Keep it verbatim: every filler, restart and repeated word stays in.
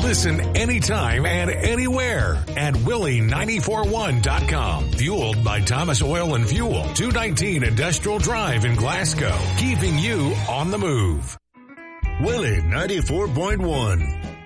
Listen anytime and anywhere at Willie nine four one dot com. Fueled by Thomas Oil and Fuel, two nineteen Industrial Drive in Glasgow. Keeping you on the move. Willie ninety-four point one.